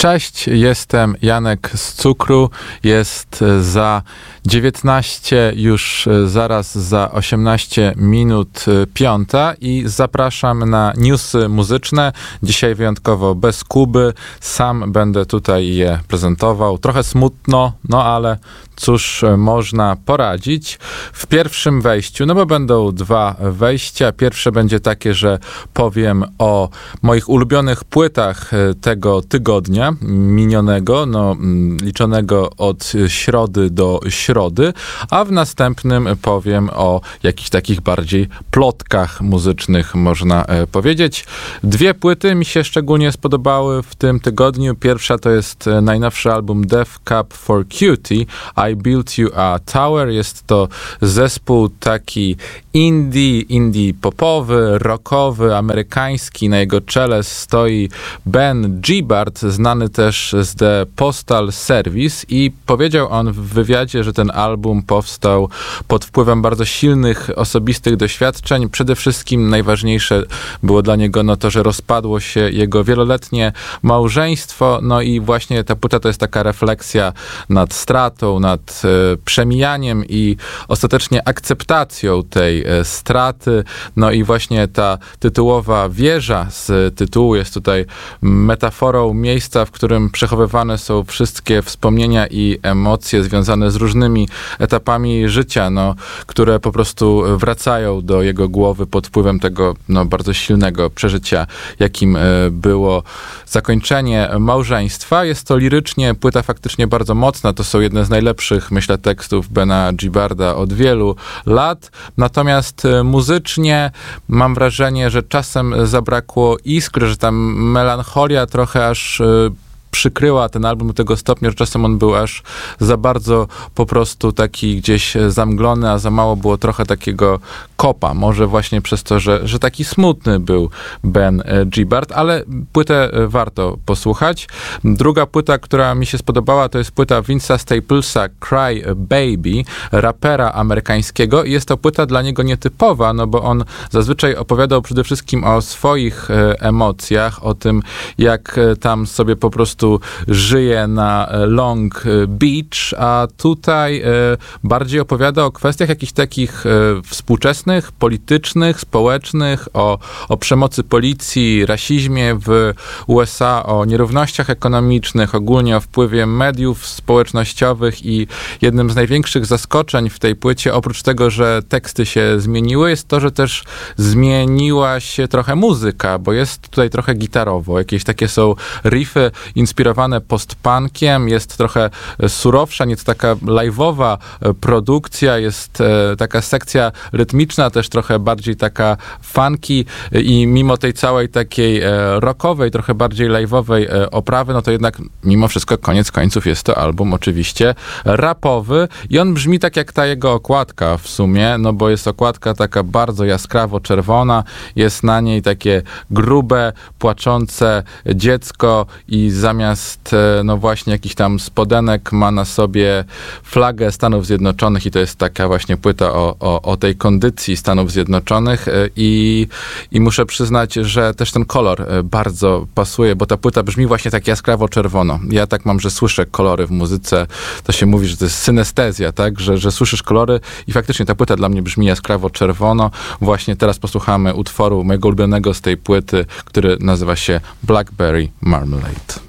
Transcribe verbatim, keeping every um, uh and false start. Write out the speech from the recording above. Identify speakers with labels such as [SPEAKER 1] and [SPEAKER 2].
[SPEAKER 1] Cześć, jestem Janek z Cukru. Jest za dziewiętnaście, już zaraz za osiemnaście minut piąta i zapraszam na newsy muzyczne. Dzisiaj wyjątkowo bez Kuby. Sam będę tutaj je prezentował. Trochę smutno, no ale cóż można poradzić. W pierwszym wejściu, no bo będą dwa wejścia. Pierwsze będzie takie, że powiem o moich ulubionych płytach tego tygodnia minionego, no liczonego od środy do środy, a w następnym powiem o jakichś takich bardziej plotkach muzycznych, można powiedzieć. Dwie płyty mi się szczególnie spodobały w tym tygodniu. Pierwsza to jest najnowszy album Death Cab for Cutie, I Built You a Tower. Jest to zespół taki indie, indie popowy, rockowy, amerykański. Na jego czele stoi Ben Gibbard, znany też z The Postal Service, i powiedział on w wywiadzie, że ten album powstał pod wpływem bardzo silnych osobistych doświadczeń. Przede wszystkim najważniejsze było dla niego no to, że rozpadło się jego wieloletnie małżeństwo, no i właśnie ta płyta to jest taka refleksja nad stratą, nad e, przemijaniem i ostatecznie akceptacją tej e, straty. No i właśnie ta tytułowa wieża z tytułu jest tutaj metaforą miejsca, w którym przechowywane są wszystkie wspomnienia i emocje związane z różnymi etapami życia, no, które po prostu wracają do jego głowy pod wpływem tego no, bardzo silnego przeżycia, jakim było zakończenie małżeństwa. Jest to lirycznie płyta faktycznie bardzo mocna. To są jedne z najlepszych, myślę, tekstów Bena Gibbarda od wielu lat. Natomiast muzycznie mam wrażenie, że czasem zabrakło iskry, że ta melancholia trochę aż przykryła ten album do tego stopnia, że czasem on był aż za bardzo po prostu taki gdzieś zamglony, a za mało było trochę takiego kopa. Może właśnie przez to, że, że taki smutny był Ben Gibbard, ale płytę warto posłuchać. Druga płyta, która mi się spodobała, to jest płyta Vince'a Staplesa Cry Baby, rapera amerykańskiego, i jest to płyta dla niego nietypowa, no bo on zazwyczaj opowiadał przede wszystkim o swoich emocjach, o tym, jak tam sobie po prostu żyje na Long Beach, a tutaj e, bardziej opowiada o kwestiach jakichś takich e, współczesnych, politycznych, społecznych, o, o przemocy policji, rasizmie w U S A, o nierównościach ekonomicznych, ogólnie o wpływie mediów społecznościowych. I jednym z największych zaskoczeń w tej płycie, oprócz tego, że teksty się zmieniły, jest to, że też zmieniła się trochę muzyka, bo jest tutaj trochę gitarowo. Jakieś takie są riffy inspirowane post-punkiem, jest trochę surowsza, nieco taka live'owa produkcja, jest e, taka sekcja rytmiczna, też trochę bardziej taka funky, i mimo tej całej takiej e, rockowej, trochę bardziej live'owej e, oprawy, no to jednak mimo wszystko koniec końców jest to album oczywiście rapowy i on brzmi tak jak ta jego okładka w sumie, no bo jest okładka taka bardzo jaskrawo czerwona, jest na niej takie grube, płaczące dziecko i zamiast no właśnie jakiś tam spodenek ma na sobie flagę Stanów Zjednoczonych, i to jest taka właśnie płyta o, o, o tej kondycji Stanów Zjednoczonych, i, i muszę przyznać, że też ten kolor bardzo pasuje, bo ta płyta brzmi właśnie tak jaskrawo czerwono. Ja tak mam, że słyszę kolory w muzyce, to się mówi, że to jest synestezja, tak, że, że słyszysz kolory, i faktycznie ta płyta dla mnie brzmi jaskrawo czerwono. Właśnie teraz posłuchamy utworu mojego ulubionego z tej płyty, który nazywa się Blackberry Marmalade.